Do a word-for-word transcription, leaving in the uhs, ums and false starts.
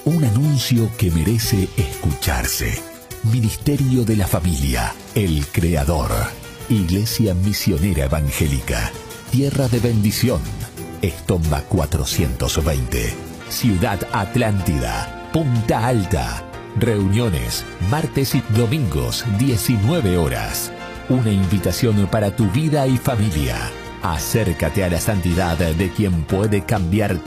Un anuncio que merece escucharse. Ministerio de la Familia, el Creador. Iglesia Misionera Evangélica. Tierra de Bendición. Estomba cuatrocientos veinte. Ciudad Atlántida. Punta Alta. Reuniones, martes y domingos, diecinueve horas. Una invitación para tu vida y familia. Acércate a la santidad de quien puede cambiar